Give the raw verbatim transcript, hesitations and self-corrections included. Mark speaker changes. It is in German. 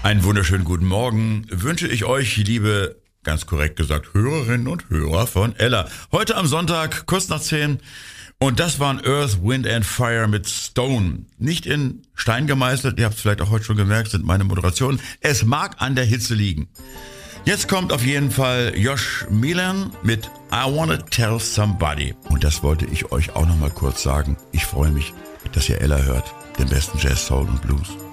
Speaker 1: Einen wunderschönen guten Morgen wünsche ich euch, liebe, ganz korrekt gesagt, Hörerinnen und Hörer von Ella. Heute am Sonntag, kurz nach zehn. Und das waren Earth, Wind and Fire mit Stone. Nicht in Stein gemeißelt, ihr habt es vielleicht auch heute schon gemerkt, sind meine Moderationen. Es mag an der Hitze liegen. Jetzt kommt auf jeden Fall Josh Milan mit I Wanna Tell Somebody. Und das wollte ich euch auch noch mal kurz sagen. Ich freue mich, dass ihr Ella hört, den besten Jazz, Soul und Blues.